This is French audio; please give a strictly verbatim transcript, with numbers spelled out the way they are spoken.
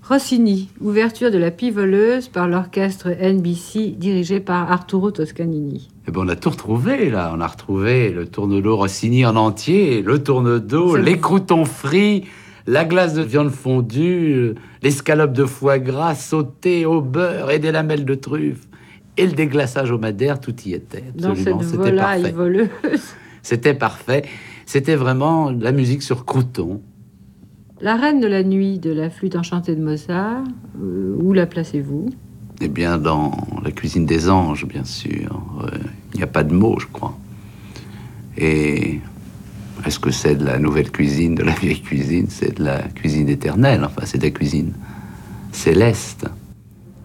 Rossini, ouverture de La Pivoleuse par l'orchestre N B C dirigé par Arturo Toscanini. Eh ben on a tout retrouvé, là. On a retrouvé le tourne-d'eau Rossini en entier, le tourne-d'eau, Ça- les croûtons frits, la glace de viande fondue, l'escalope de foie gras sautée au beurre et des lamelles de truffe. Et le déglaçage au madère, tout y était. Dans Absolument, cette c'était volaille parfait. voleuse. C'était parfait. C'était vraiment de la musique sur croûtons. La Reine de la Nuit de la flûte enchantée de Mozart, euh, où la placez-vous? Eh bien, dans la cuisine des anges, bien sûr. Euh, Il n'y a pas de mots, je crois. Et est-ce que c'est de la nouvelle cuisine, de la vieille cuisine? C'est de la cuisine éternelle. Enfin, c'est de la cuisine céleste.